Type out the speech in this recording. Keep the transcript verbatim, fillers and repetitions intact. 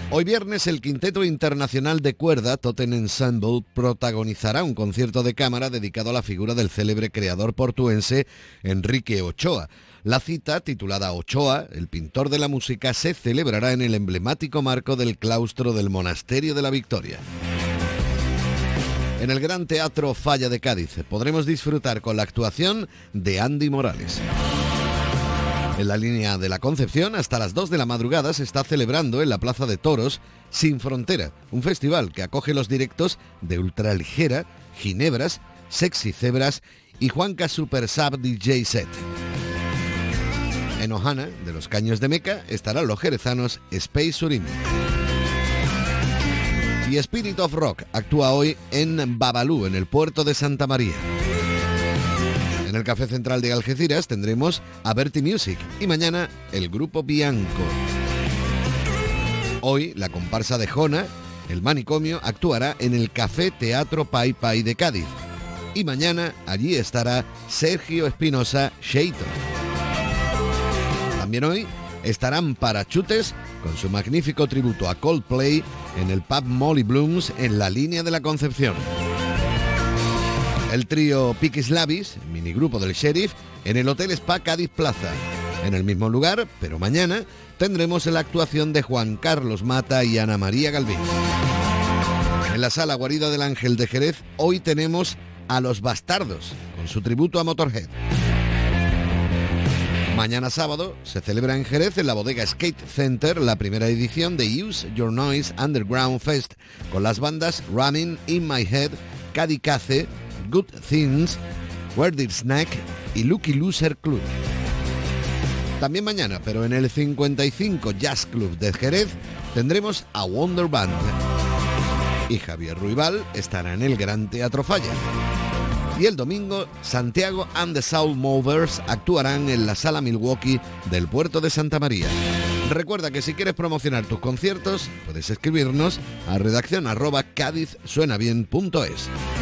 Hoy viernes el Quinteto Internacional de Cuerda, Totem Ensemble, protagonizará un concierto de cámara dedicado a la figura del célebre creador portuense Enrique Ochoa. La cita, titulada Ochoa, el pintor de la música, se celebrará en el emblemático marco del claustro del Monasterio de la Victoria. En el Gran Teatro Falla de Cádiz podremos disfrutar con la actuación de Andy Morales. En la línea de la Concepción, hasta las dos de la madrugada se está celebrando en la Plaza de Toros Sin Frontera, un festival que acoge los directos de Ultraligera, Ginebras, Sexy Zebras y Juanca Super Sub D J Set. En Ojana, de los Caños de Meca, estarán los jerezanos Space Urim. Y Spirit of Rock actúa hoy en Babalú, en el puerto de Santa María. En el Café Central de Algeciras tendremos a Berti Music y mañana el grupo Bianco. Hoy la comparsa de Jona, el Manicomio, actuará en el Café Teatro Pai Pai de Cádiz. Y mañana allí estará Sergio Espinosa Sheito. También hoy estarán Parachutes con su magnífico tributo a Coldplay en el pub Molly Blooms en la línea de la Concepción. El trío Piquis Lavis, minigrupo del Sheriff, en el Hotel Spa Cádiz Plaza. En el mismo lugar, pero mañana, tendremos la actuación de Juan Carlos Mata y Ana María Galvín. En la Sala Guarida del Ángel de Jerez, hoy tenemos a Los Bastardos, con su tributo a Motorhead. Mañana sábado se celebra en Jerez, en la bodega Skate Center, la primera edición de Use Your Noise Underground Fest, con las bandas Ramming, In My Head, Cadikace, Good Things, Where Snack y Lucky Loser Club. También mañana, pero en el cincuenta y cinco Jazz Club de Jerez, tendremos a Wonder Band. Y Javier Ruibal estará en el Gran Teatro Falla. Y el domingo, Santiago and the Soul Movers actuarán en la Sala Milwaukee del puerto de Santa María. Recuerda que si quieres promocionar tus conciertos, puedes escribirnos a redacción arroba cádiz suena bien punto es.